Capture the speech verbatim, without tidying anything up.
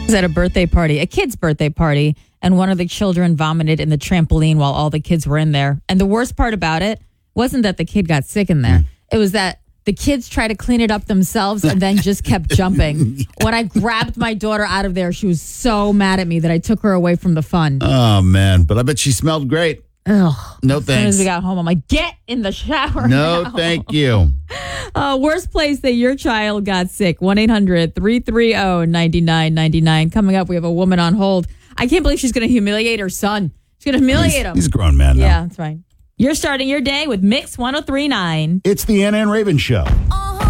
was at a birthday party, a kid's birthday party, and one of the children vomited in the trampoline while all the kids were in there. And the worst part about it wasn't that the kid got sick in there. It was that the kids tried to clean it up themselves and then just kept jumping. When I grabbed my daughter out of there, she was so mad at me that I took her away from the fun. Oh, man. But I bet she smelled great. Ugh. No as thanks. As soon as we got home, I'm like, get in the shower No, now. thank you. Uh, worst place that your child got sick. one eight hundred three three zero nine nine nine nine. Coming up, we have a woman on hold. I can't believe she's going to humiliate her son. She's going to humiliate he's, him. He's a grown man now. Yeah, that's right. You're starting your day with Mix one oh three point nine. It's the Ann Ann Raven Show. Oh.